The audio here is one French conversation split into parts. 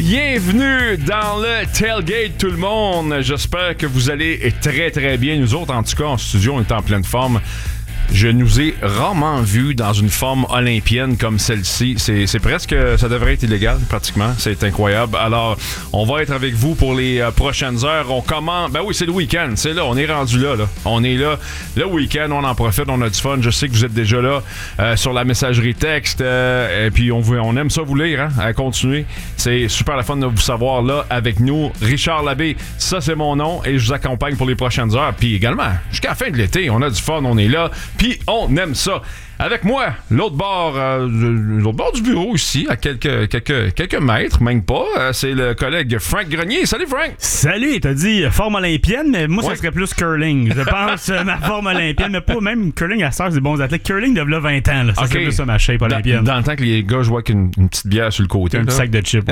bienvenue dans le Tailgate tout le monde. J'espère que vous allez très très bien. Nous autres, en tout cas, en studio, on est en pleine forme. Je nous ai rarement vus dans une forme olympienne comme celle-ci. C'est presque... Ça devrait être illégal, pratiquement. C'est incroyable. Alors, on va être avec vous pour les prochaines heures. On commence... Ben oui, c'est le week-end. C'est là. On est rendu là. On est là. Le week-end, on en profite. On a du fun. Je sais que vous êtes déjà là sur la messagerie texte. Et puis, on aime ça vous lire. Hein, à continuer. C'est super la fun de vous savoir là avec nous. Richard Labbé, ça, c'est mon nom. Et je vous accompagne pour les prochaines heures. Puis également, jusqu'à la fin de l'été, on a du fun. On est là. Puis on aime ça. Avec moi, l'autre bord du bureau ici, à quelques mètres, même pas, c'est le collègue Frank Grenier. Salut Frank! Salut, t'as dit forme olympienne, mais moi, ça serait plus curling. Je pense ma forme olympienne, mais pas même curling à ça, c'est des bons athlètes. Curling de là 20 ans, là. Ça serait plus ça ma shape olympienne. Dans le temps que les gars jouaient avec une petite bière sur le côté. Un petit sac de chips.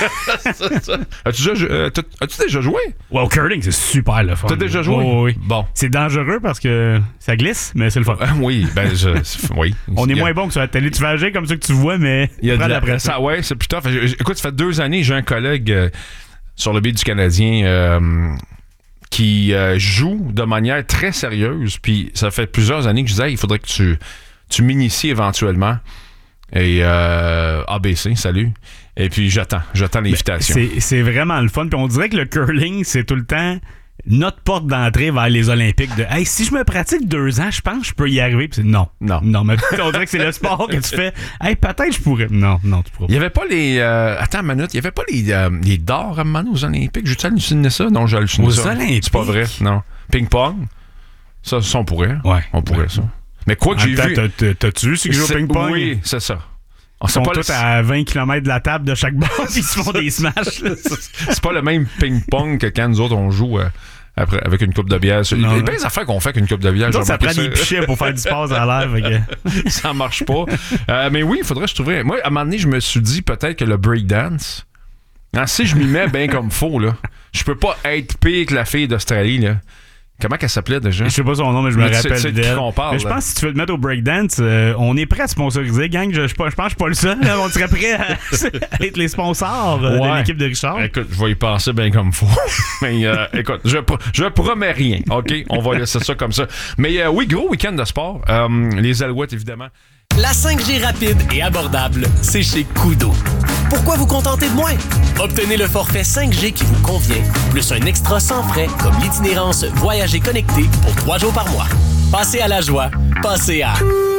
As-tu déjà joué? Ouais, au curling, c'est super le fun. T'as déjà joué? Oui. Bon. C'est dangereux parce que ça glisse, mais c'est le fun. Oui, oui. On est moins bon que sur la télé. Tu fais agir comme ça que tu vois, mais il y a après ça. Ouais, c'est plus tough. Écoute, ça fait 2 années, j'ai un collègue sur le beat du Canadien qui joue de manière très sérieuse. Puis ça fait plusieurs années que je disais, il faudrait que tu m'inities éventuellement. Et ABC, salut. Et puis j'attends l'invitation. C'est vraiment le fun. Puis on dirait que le curling, c'est tout le temps notre porte d'entrée vers les Olympiques. Hey, si je me pratique 2 ans, je pense que je peux y arriver. Puis non, mais on dirait que c'est le sport que tu fais. Hey, peut-être je pourrais. Non, tu pourrais pas. Il y avait pas les... attends une minute. Il y avait pas les d'or à un moment donné aux Olympiques. J'ai-tu halluciné ça? Non, j'ai halluciné ça. Aux Olympiques? C'est pas vrai, non. Ping-pong? Ça, on pourrait. Ouais. On pourrait, ça. Mais quoi que j'ai vu... T'as-tu vu ceux qui jouent au ping-pong? Oui, c'est ça. Ils sont tous à 20 km de la table de chaque bord, ils se font des smashs. C'est pas le même ping-pong que quand nous autres, on joue après, avec une coupe de bière. Il y a plein d'affaires qu'on fait avec une coupe de bière. Donc, ça prend des pichets pour faire du sport à l'air. Ça marche pas. Mais oui, il faudrait que je trouverais... Moi, à un moment donné, je me suis dit peut-être que le breakdance... si je m'y mets bien comme faux, là, je peux pas être pire que la fille d'Australie, là. Comment qu'elle s'appelait déjà? Je sais pas son nom, mais je me rappelle d'elle. Mais je pense que si tu veux te mettre au breakdance, on est prêt à sponsoriser, gang. Je pense que je suis pas le seul. Là, on serait prêt à être les sponsors de l'équipe de Richard. Écoute, je vais y penser bien comme faut. Mais écoute, je promets rien. OK? On va laisser ça comme ça. Mais oui, gros week-end de sport. Les Alouettes, évidemment. La 5G rapide et abordable, c'est chez Koodo. Pourquoi vous contenter de moins? Obtenez le forfait 5G qui vous convient, plus un extra sans frais comme l'itinérance Voyager connecté pour 3 jours par mois. Passez à la joie, passez à